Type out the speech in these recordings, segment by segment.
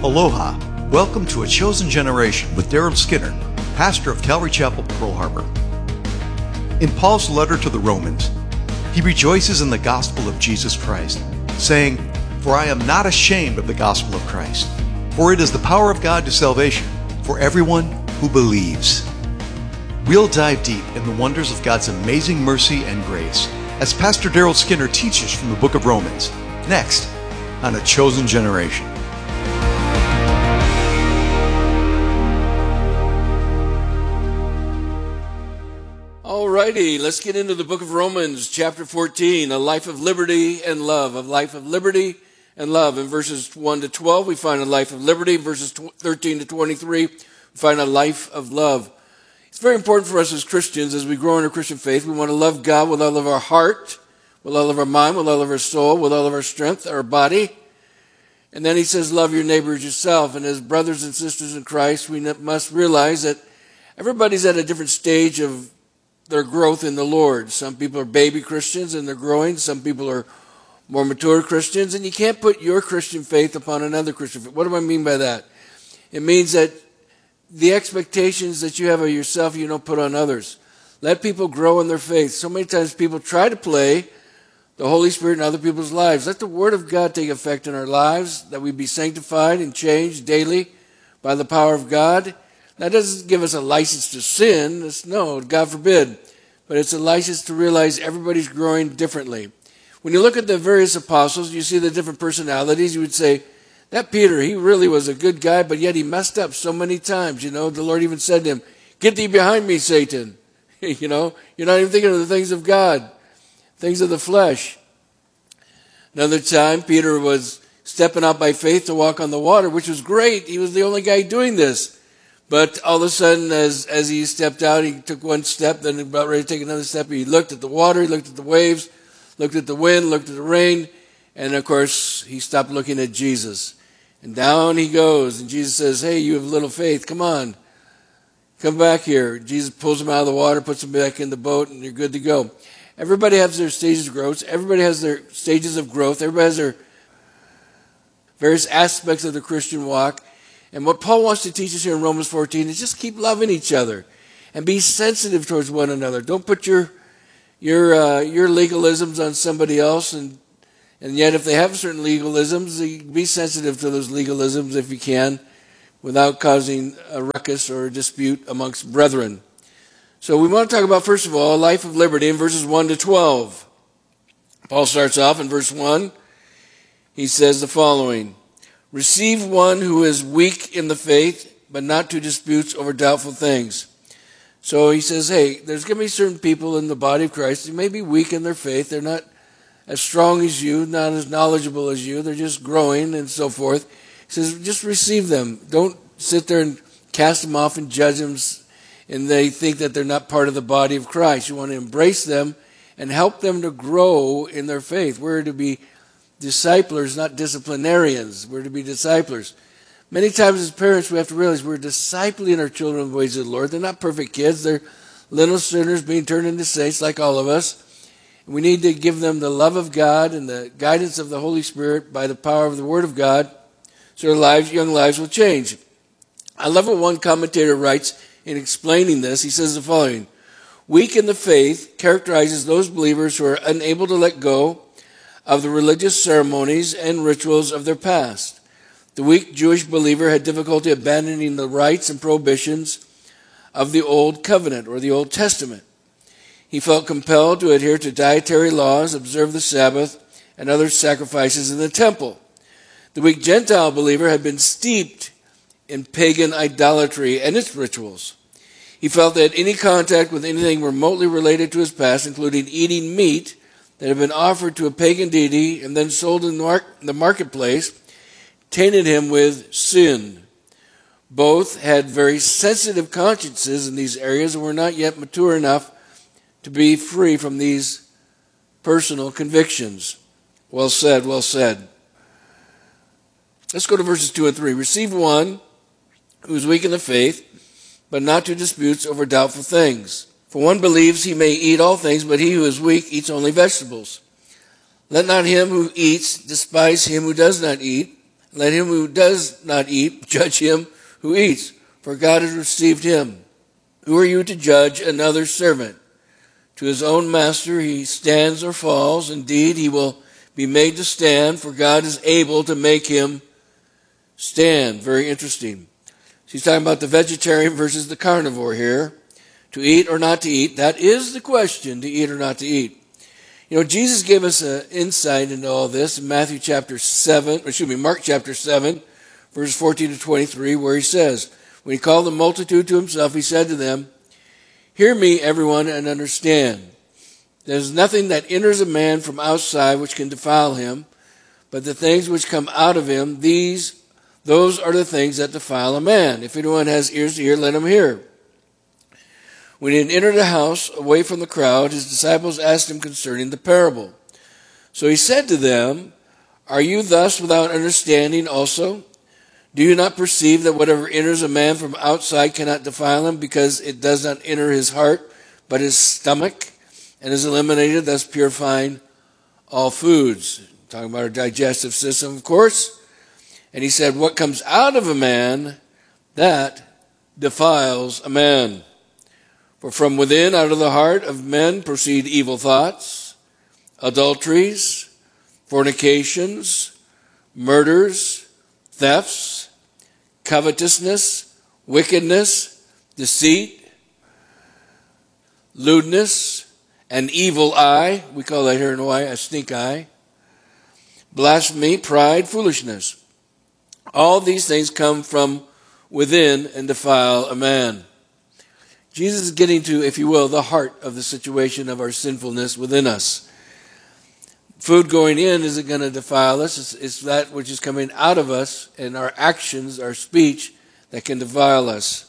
Aloha. Welcome to A Chosen Generation with Daryl Skinner, pastor of Calvary Chapel, Pearl Harbor. In Paul's letter to the Romans, he rejoices in the gospel of Jesus Christ, saying, "For I am not ashamed of the gospel of Christ, for it is the power of God to salvation for everyone who believes." We'll dive deep in the wonders of God's amazing mercy and grace as Pastor Daryl Skinner teaches from the book of Romans, next on A Chosen Generation. Alrighty, let's get into the book of Romans, chapter 14, a life of liberty and love, a life of liberty and love. In verses 1 to 12, we find a life of liberty. Verses 13 to 23, we find a life of love. It's very important for us as Christians, as we grow in our Christian faith, we want to love God with all of our heart, with all of our mind, with all of our soul, with all of our strength, our body. And then he says, love your neighbor as yourself. And as brothers and sisters in Christ, we must realize that everybody's at a different stage of their growth in the Lord. Some people are baby Christians and they're growing. Some people are more mature Christians. And you can't put your Christian faith upon another Christian faith. What do I mean by that? It means that the expectations that you have of yourself, you don't put on others. Let people grow in their faith. So many times people try to play the Holy Spirit in other people's lives. Let the Word of God take effect in our lives, that we be sanctified and changed daily by the power of God. That doesn't give us a license to sin. No, God forbid. But it's a license to realize everybody's growing differently. When you look at the various apostles, you see the different personalities. You would say, that Peter, he really was a good guy, but yet he messed up so many times. You know, the Lord even said to him, "Get thee behind me, Satan." You know, you're not even thinking of the things of God, things of the flesh. Another time, Peter was stepping out by faith to walk on the water, which was great. He was the only guy doing this. But all of a sudden, as he stepped out, he took one step, then about ready to take another step. He looked at the water, he looked at the waves, looked at the wind, looked at the rain, and of course, he stopped looking at Jesus. And down he goes, and Jesus says, "Hey, you have little faith, come on, come back here." Jesus pulls him out of the water, puts him back in the boat, and you're good to go. Everybody has their stages of growth. Everybody has their stages of growth. Everybody has their various aspects of the Christian walk. And what Paul wants to teach us here in Romans 14 is just keep loving each other and be sensitive towards one another. Don't put your legalisms on somebody else, and yet if they have certain legalisms, be sensitive to those legalisms if you can, without causing a ruckus or a dispute amongst brethren. So we want to talk about, first of all, a life of liberty in verses 1 to 12. Paul starts off in verse 1. He says the following: "Receive one who is weak in the faith, but not to disputes over doubtful things." So he says, hey, there's going to be certain people in the body of Christ who may be weak in their faith. They're not as strong as you, not as knowledgeable as you. They're just growing and so forth. He says, just receive them. Don't sit there and cast them off and judge them, and they think that they're not part of the body of Christ. You want to embrace them and help them to grow in their faith. We're to be disciplers, not disciplinarians. We're to be disciplers. Many times as parents, we have to realize we're discipling our children in the ways of the Lord. They're not perfect kids. They're little sinners being turned into saints like all of us. We need to give them the love of God and the guidance of the Holy Spirit by the power of the Word of God, so their young lives will change. I love what one commentator writes in explaining this. He says the following: weak in the faith characterizes those believers who are unable to let go of the religious ceremonies and rituals of their past. The weak Jewish believer had difficulty abandoning the rites and prohibitions of the Old Covenant or the Old Testament. He felt compelled to adhere to dietary laws, observe the Sabbath, and other sacrifices in the temple. The weak Gentile believer had been steeped in pagan idolatry and its rituals. He felt that any contact with anything remotely related to his past, including eating meat that had been offered to a pagan deity and then sold in the marketplace, tainted him with sin. Both had very sensitive consciences in these areas and were not yet mature enough to be free from these personal convictions. Well said, well said. Let's go to verses 2 and 3. Receive one who is weak in the faith, but not to disputes over doubtful things. For one believes he may eat all things, but he who is weak eats only vegetables. Let not him who eats despise him who does not eat, Let him who does not eat judge him who eats, for God has received him. Who are you to judge another servant? To his own master he stands or falls. Indeed, he will be made to stand, for God is able to make him stand. Very interesting. She's talking about the vegetarian versus the carnivore here. To eat or not to eat, that is the question, to eat or not to eat. You know, Jesus gave us an insight into all this in Mark chapter 7, verses 14 to 23, where he says, when he called the multitude to himself, he said to them, "Hear me, everyone, and understand. There is nothing that enters a man from outside which can defile him, but the things which come out of him, those are the things that defile a man. If anyone has ears to hear, let him hear." When he had entered a house away from the crowd, his disciples asked him concerning the parable. So he said to them, "Are you thus without understanding also? Do you not perceive that whatever enters a man from outside cannot defile him, because it does not enter his heart, but his stomach, and is eliminated, thus purifying all foods?" Talking about our digestive system, of course. And he said, "What comes out of a man, that defiles a man. For from within, out of the heart of men, proceed evil thoughts, adulteries, fornications, murders, thefts, covetousness, wickedness, deceit, lewdness, an evil eye." We call that here in Hawaii a stink eye. "Blasphemy, pride, foolishness. All these things come from within and defile a man." Jesus is getting to, if you will, the heart of the situation of our sinfulness within us. Food going in isn't going to defile us. It's that which is coming out of us and our actions, our speech, that can defile us.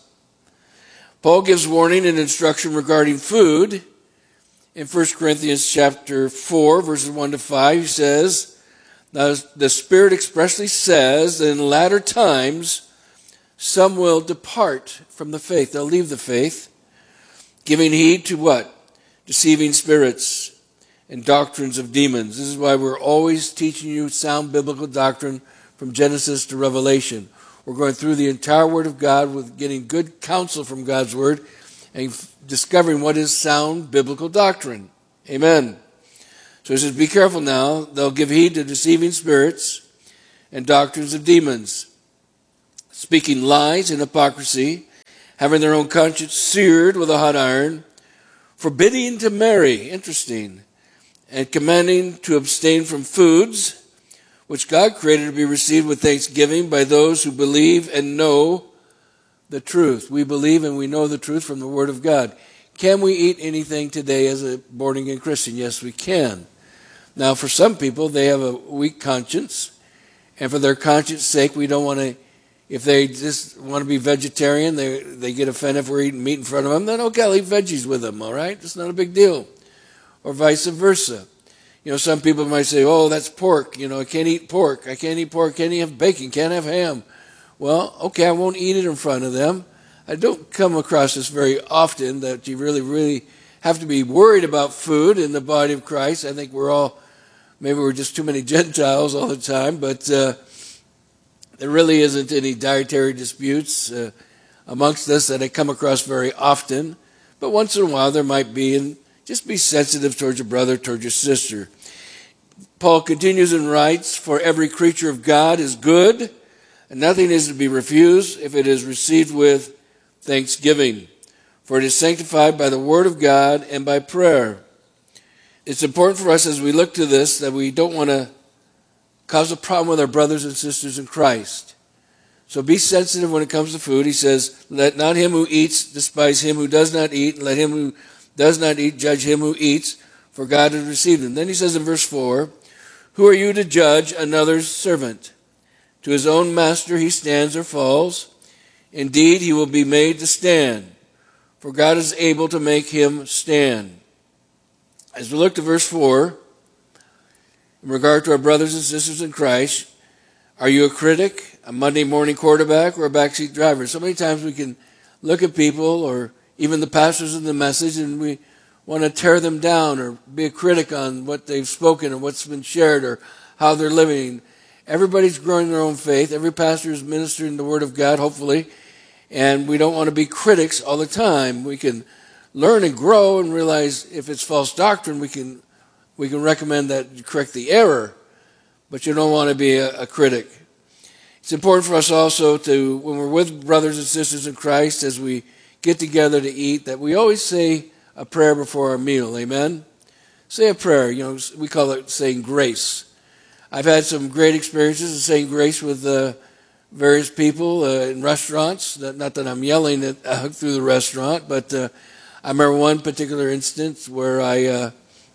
Paul gives warning and instruction regarding food. In 1 Corinthians chapter 4, verses 1 to 5, he says, "Now the Spirit expressly says that in latter times some will depart from the faith." They'll leave the faith, giving heed to what? Deceiving spirits and doctrines of demons. This is why we're always teaching you sound biblical doctrine from Genesis to Revelation. We're going through the entire Word of God with getting good counsel from God's Word and discovering what is sound biblical doctrine. Amen. So he says, be careful now. They'll give heed to deceiving spirits and doctrines of demons, speaking lies and hypocrisy, having their own conscience seared with a hot iron, forbidding to marry, interesting, and commanding to abstain from foods which God created to be received with thanksgiving by those who believe and know the truth. We believe and we know the truth from the Word of God. Can we eat anything today as a born-again Christian? Yes, we can. Now, for some people, they have a weak conscience, and for their conscience sake, we don't want to, if they just want to be vegetarian, they get offended if we're eating meat in front of them, then okay, I'll eat veggies with them, all right? It's not a big deal. Or vice versa. You know, some people might say, oh, that's pork. You know, I can't eat pork. I can't eat pork. Can't have bacon. Can't have ham. Well, okay, I won't eat it in front of them. I don't come across this very often, that you really have to be worried about food in the body of Christ. I think maybe we're just too many Gentiles all the time, but there really isn't any dietary disputes amongst us that I come across very often. But once in a while there might be, and just be sensitive towards your brother, towards your sister. Paul continues and writes, "For every creature of God is good, and nothing is to be refused if it is received with thanksgiving. For it is sanctified by the word of God and by prayer." It's important for us as we look to this that we don't want to cause a problem with our brothers and sisters in Christ. So be sensitive when it comes to food. He says, "Let not him who eats despise him who does not eat, and let him who does not eat judge him who eats, for God has received him." Then he says in verse 4, "Who are you to judge another's servant? To his own master he stands or falls. Indeed, he will be made to stand, for God is able to make him stand." As we look to verse 4, in regard to our brothers and sisters in Christ, are you a critic, a Monday morning quarterback, or a backseat driver? So many times we can look at people, or even the pastors in the message, and we want to tear them down or be a critic on what they've spoken or what's been shared or how they're living. Everybody's growing their own faith. Every pastor is ministering the Word of God, hopefully. And we don't want to be critics all the time. We can learn and grow and realize if it's false doctrine, we can recommend that you correct the error. But you don't want to be a critic. It's important for us also to, when we're with brothers and sisters in Christ, as we get together to eat, that we always say a prayer before our meal. Amen? Say a prayer. We call it saying grace. I've had some great experiences of saying grace with various people in restaurants. Not that I'm yelling through the restaurant, but I remember one particular instance where I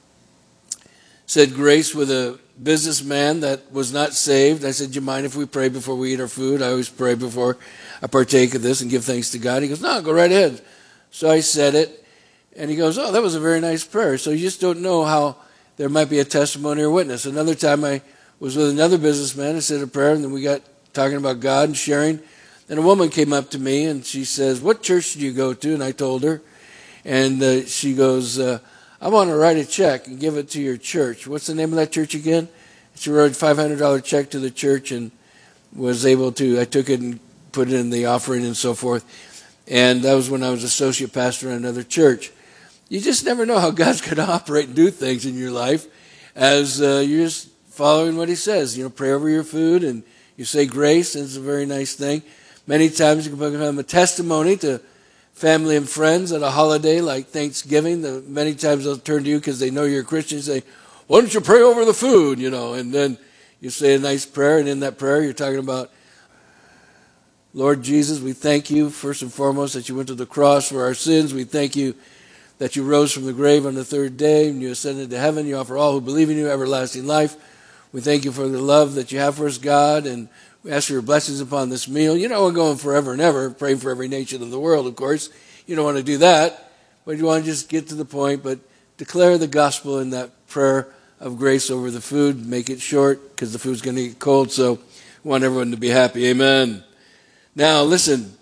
said grace with a businessman that was not saved. I said, "Do you mind if we pray before we eat our food? I always pray before I partake of this and give thanks to God." He goes, "No, go right ahead." So I said it, and he goes, "Oh, that was a very nice prayer." So you just don't know how there might be a testimony or witness. Another time I was with another businessman. I said a prayer, and then we got talking about God and sharing. Then a woman came up to me, and she says, "What church do you go to?" And I told her, and she goes, "I want to write a check and give it to your church." What's the name of that church again? She wrote a $500 check to the church and was able to, I took it and put it in the offering and so forth. And that was when I was associate pastor in another church. You just never know how God's going to operate and do things in your life as you're just following what He says. Pray over your food and you say grace, and it's a very nice thing. Many times you can become a testimony to family and friends at a holiday like Thanksgiving. Many times they'll turn to you because they know you're a Christian and say, "Why don't you pray over the food?" And then you say a nice prayer, and in that prayer you're talking about, "Lord Jesus, we thank you first and foremost that you went to the cross for our sins. We thank you that you rose from the grave on the third day and you ascended to heaven. You offer all who believe in you everlasting life. We thank you for the love that you have for us, God, and we ask for your blessings upon this meal." We're going forever and ever, praying for every nation of the world, of course. You don't want to do that, but you want to just get to the point, but declare the gospel in that prayer of grace over the food. Make it short because the food's going to get cold, so we want everyone to be happy. Amen. Now, listen.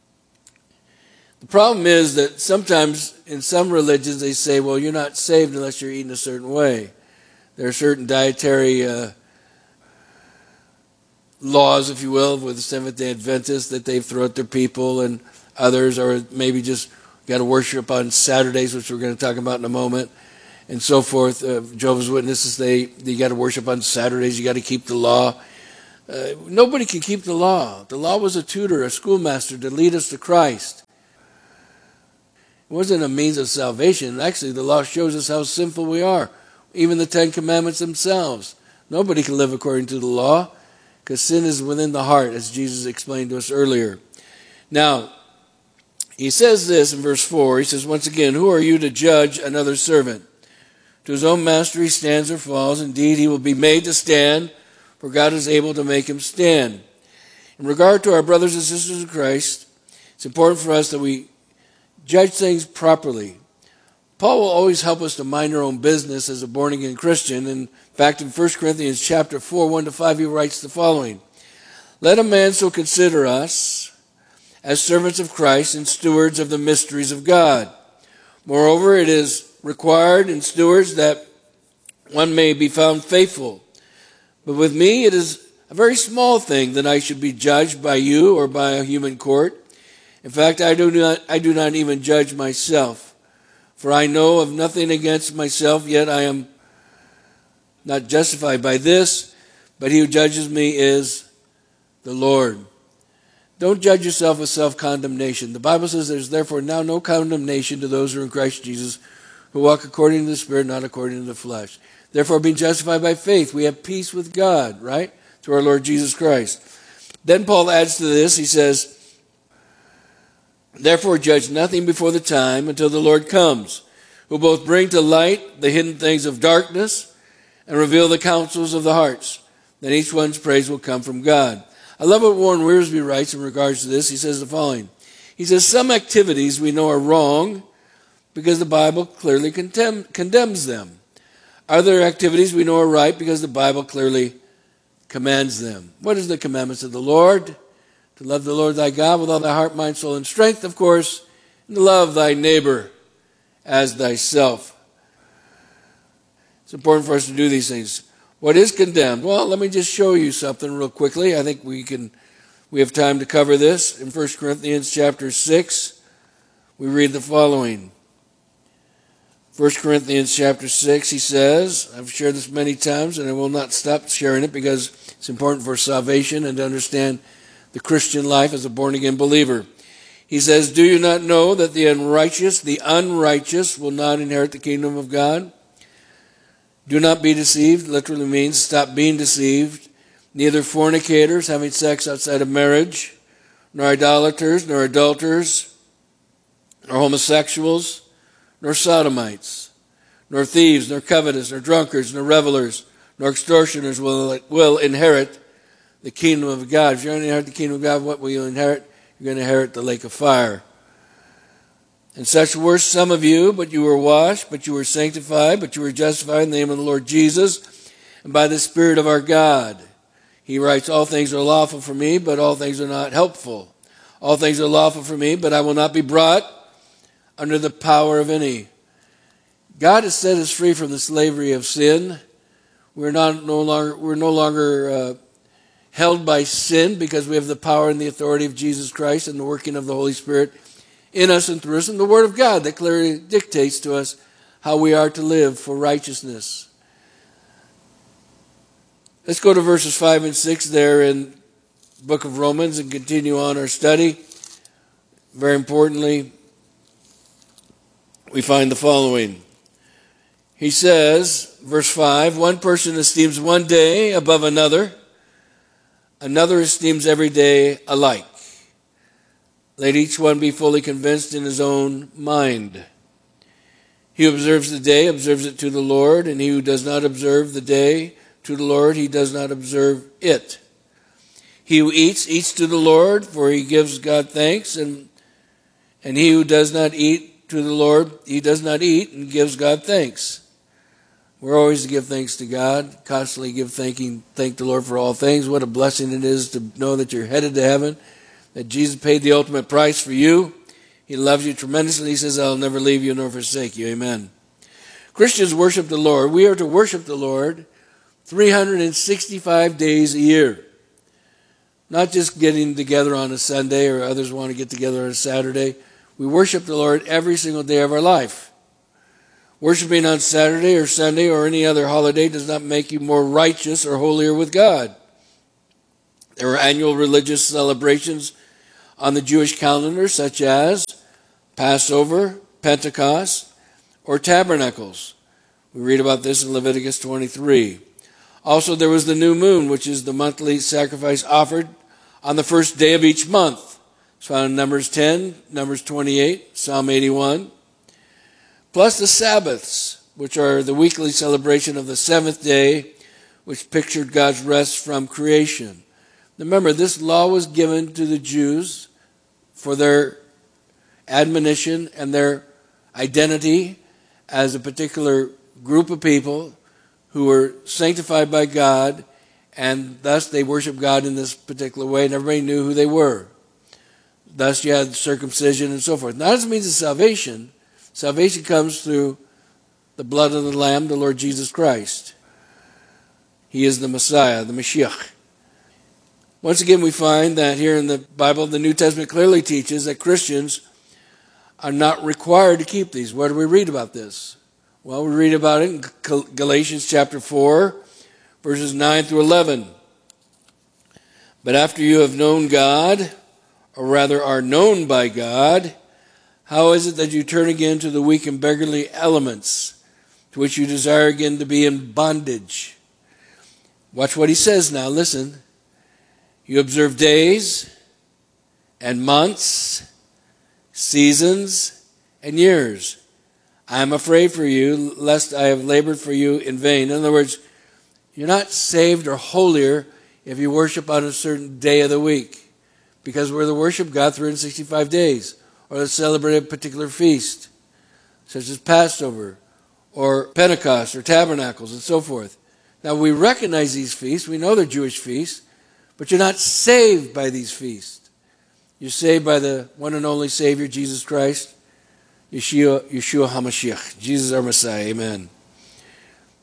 The problem is that sometimes in some religions they say, well, you're not saved unless you're eating a certain way. There are certain dietary laws, if you will, with the Seventh-day Adventists that they've thrown at their people, and others are maybe just got to worship on Saturdays, which we're going to talk about in a moment, and so forth. Jehovah's Witnesses, you got to worship on Saturdays. You got to keep the law. Nobody can keep the law. The law was a tutor, a schoolmaster to lead us to Christ. It wasn't a means of salvation. Actually, the law shows us how sinful we are. Even the Ten Commandments themselves. Nobody can live according to the law because sin is within the heart, as Jesus explained to us earlier. Now, he says this in verse 4. He says, once again, "Who are you to judge another servant? To his own master he stands or falls. Indeed, he will be made to stand, for God is able to make him stand." In regard to our brothers and sisters in Christ, it's important for us that we judge things properly. Paul will always help us to mind our own business as a born-again Christian. In fact, in 1 Corinthians chapter 4, 1-5, he writes the following: "Let a man so consider us as servants of Christ and stewards of the mysteries of God. Moreover, it is required in stewards that one may be found faithful. But with me it is a very small thing that I should be judged by you or by a human court. In fact, I do not even judge myself. For I know of nothing against myself, yet I am not justified by this, but he who judges me is the Lord." Don't judge yourself with self-condemnation. The Bible says there's therefore now no condemnation to those who are in Christ Jesus, who walk according to the Spirit, not according to the flesh. Therefore, being justified by faith, we have peace with God, right? Through our Lord Jesus Christ. Then Paul adds to this, he says, "Therefore judge nothing before the time until the Lord comes, who both bring to light the hidden things of darkness and reveal the counsels of the hearts. Then each one's praise will come from God." I love what Warren Wiersbe writes in regards to this. He says the following. He says, "Some activities we know are wrong because the Bible clearly condemns them. Other activities we know are right because the Bible clearly commands them." What is the commandments of the Lord? To love the Lord thy God with all thy heart, mind, soul, and strength, of course, and to love thy neighbor as thyself. It's important for us to do these things. What is condemned? Well, let me just show you something real quickly. I think we have time to cover this. In 1 Corinthians chapter 6, we read the following. 1 Corinthians chapter 6, he says, I've shared this many times and I will not stop sharing it because it's important for salvation and to understand the Christian life as a born-again believer. He says, do you not know that the unrighteous will not inherit the kingdom of God? Do not be deceived, literally means stop being deceived. Neither fornicators, having sex outside of marriage, nor idolaters, nor adulterers, nor homosexuals, nor sodomites, nor thieves, nor covetous, nor drunkards, nor revelers, nor extortioners will inherit the kingdom of God. If you're going to inherit the kingdom of God, what will you inherit? You're going to inherit the lake of fire. And such were some of you, but you were washed, but you were sanctified, but you were justified in the name of the Lord Jesus, and by the Spirit of our God. He writes, all things are lawful for me, but all things are not helpful. All things are lawful for me, but I will not be brought under the power of any. God has set us free from the slavery of sin. We're no longer held by sin because we have the power and the authority of Jesus Christ and the working of the Holy Spirit in us and through us, and the Word of God that clearly dictates to us how we are to live for righteousness. Let's go to verses 5 and 6 there in the book of Romans and continue on our study. Very importantly, we find the following. He says, verse 5, one person esteems one day above another, another esteems every day alike. Let each one be fully convinced in his own mind. He who observes the day observes it to the Lord, and he who does not observe the day to the Lord, he does not observe it. He who eats to the Lord, for he gives God thanks, and he who does not eat to the Lord, he does not eat and gives God thanks. We're always to give thanks to God, constantly thank the Lord for all things. What a blessing it is to know that you're headed to heaven, that Jesus paid the ultimate price for you. He loves you tremendously. He says, I'll never leave you nor forsake you. Amen. Christians worship the Lord. We are to worship the Lord 365 days a year. Not just getting together on a Sunday or others want to get together on a Saturday. We worship the Lord every single day of our life. Worshiping on Saturday or Sunday or any other holiday does not make you more righteous or holier with God. There are annual religious celebrations on the Jewish calendar, such as Passover, Pentecost, or Tabernacles. We read about this in Leviticus 23. Also, there was the new moon, which is the monthly sacrifice offered on the first day of each month. It's found in Numbers 10, Numbers 28, Psalm 81. Plus the Sabbaths, which are the weekly celebration of the seventh day, which pictured God's rest from creation. Remember, this law was given to the Jews for their admonition and their identity as a particular group of people who were sanctified by God, and thus they worshiped God in this particular way, and everybody knew who they were. Thus you had circumcision and so forth. Not as a means of salvation. Salvation comes through the blood of the Lamb, the Lord Jesus Christ. He is the Messiah, the Mashiach. Once again, we find that here in the Bible, the New Testament clearly teaches that Christians are not required to keep these. Where do we read about this? Well, we read about it in Galatians chapter 4, verses 9 through 11. But after you have known God, or rather are known by God, how is it that you turn again to the weak and beggarly elements, to which you desire again to be in bondage? Watch what he says now, listen. You observe days and months, seasons and years. I am afraid for you, lest I have labored for you in vain. In other words, you're not saved or holier if you worship on a certain day of the week, because we're to worship God 365 days, or to celebrate a particular feast, such as Passover, or Pentecost, or Tabernacles, and so forth. Now, we recognize these feasts. We know they're Jewish feasts, but you're not saved by these feasts. You're saved by the one and only Savior, Jesus Christ, Yeshua HaMashiach, Jesus our Messiah. Amen.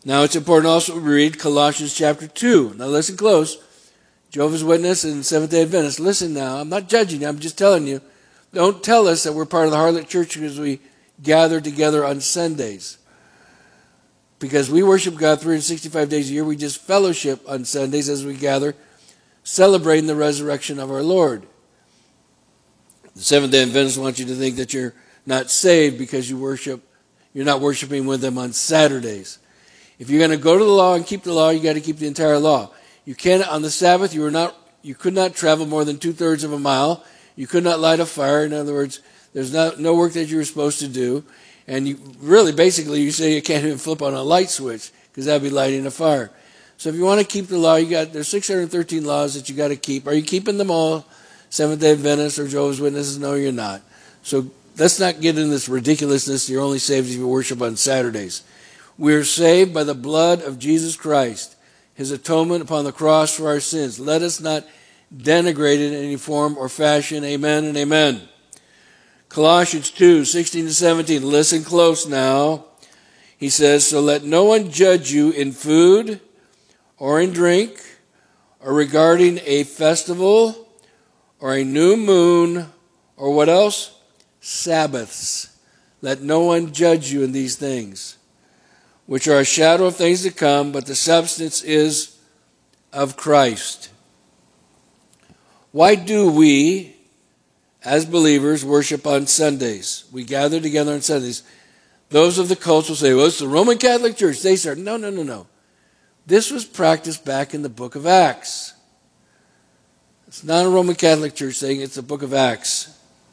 Now it's important also to read Colossians chapter 2. Now listen close. Jehovah's Witness and Seventh-day Adventists, listen now. I'm not judging you. I'm just telling you. Don't tell us that we're part of the Harlot Church because we gather together on Sundays. Because we worship God 365 days a year. We just fellowship on Sundays as we gather, celebrating the resurrection of our Lord. The Seventh-day Adventists want you to think that you're not saved because you're not worshiping with them on Saturdays. If you're going to go to the law and keep the law, you got to keep the entire law. You can't, on the Sabbath, you could not travel more than 2/3 of a mile. You could not light a fire. In other words, there's no work that you were supposed to do. And you really, basically, you say you can't even flip on a light switch because that would be lighting a fire. So if you want to keep the law, there's 613 laws that you got to keep. Are you keeping them all? Seventh-day Adventists or Jehovah's Witnesses? No, you're not. So let's not get in this ridiculousness. You're only saved if you worship on Saturdays. We're saved by the blood of Jesus Christ, his atonement upon the cross for our sins. Let us not denigrate it in any form or fashion. Amen and amen. Colossians 2:16-17. Listen close now. He says, so let no one judge you in food or in drink or regarding a festival or a new moon or what else? Sabbaths. Let no one judge you in these things, which are a shadow of things to come, but the substance is of Christ. Why do we, as believers, worship on Sundays? We gather together on Sundays. Those of the cults will say, well, it's the Roman Catholic Church. They started. No. This was practiced back in the book of Acts. It's not a Roman Catholic Church saying it's the book of Acts.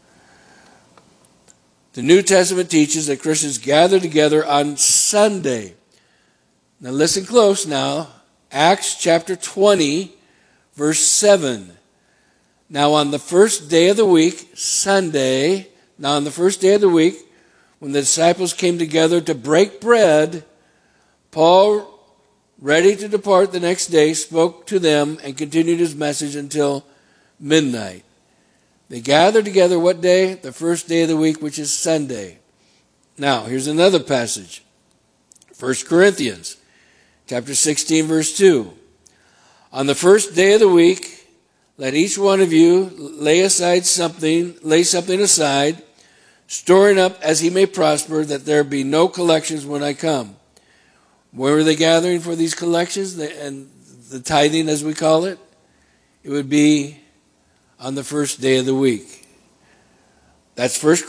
The New Testament teaches that Christians gather together on Sunday. Now listen close now. Acts chapter 20, verse 7. Now on the first day of the week, Sunday, when the disciples came together to break bread, Paul, ready to depart the next day, spoke to them and continued his message until midnight. They gathered together what day? The first day of the week, which is Sunday. Now, here's another passage. 1 Corinthians chapter 16, verse 2. On the first day of the week, let each one of you lay something aside, storing up as he may prosper, that there be no collections when I come. Where were they gathering for these collections and the tithing, as we call it? It would be on the first day of the week. That's 1